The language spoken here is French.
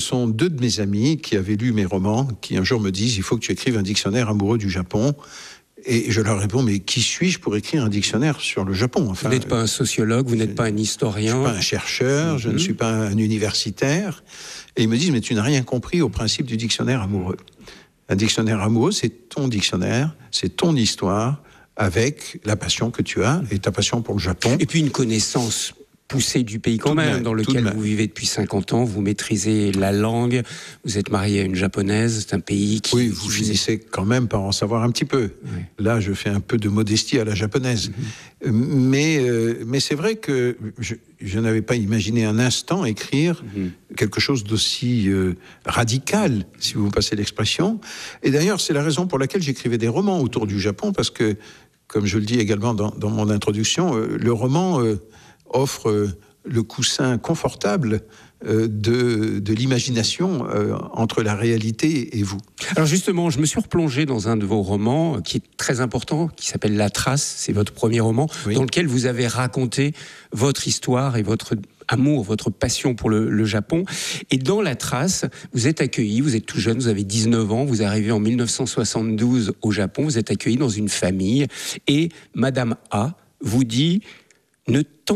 sont deux de mes amis qui avaient lu mes romans, qui un jour me disent « Il faut que tu écrives un dictionnaire amoureux du Japon ». Et je leur réponds, mais qui suis-je pour écrire un dictionnaire sur le Japon ? Enfin, vous n'êtes pas un sociologue, vous n'êtes pas un historien. Je ne suis pas un chercheur, je ne suis pas un universitaire. Et ils me disent, mais tu n'as rien compris au principe du dictionnaire amoureux. Un dictionnaire amoureux, c'est ton dictionnaire, c'est ton histoire, avec la passion que tu as et ta passion pour le Japon. Et puis une connaissance poussée du pays quand même, dans lequel vous vivez depuis 50 ans, vous maîtrisez la langue, vous êtes marié à une japonaise, c'est un pays qui... Oui, vous finissez quand même par en savoir un petit peu. Oui. Là, je fais un peu de modestie à la japonaise. Mais c'est vrai que je n'avais pas imaginé un instant écrire quelque chose d'aussi radical, si vous passez l'expression. Et d'ailleurs, c'est la raison pour laquelle j'écrivais des romans autour du Japon, parce que, comme je le dis également dans mon introduction, le roman... offre le coussin confortable de l'imagination entre la réalité et vous. Alors justement, je me suis replongé dans un de vos romans qui est très important, qui s'appelle La Trace, c'est votre premier roman, dans lequel vous avez raconté votre histoire et votre amour, votre passion pour le Japon. Et dans La Trace, vous êtes accueilli, vous êtes tout jeune, vous avez 19 ans, vous arrivez en 1972 au Japon, vous êtes accueilli dans une famille et Madame A vous dit « Ne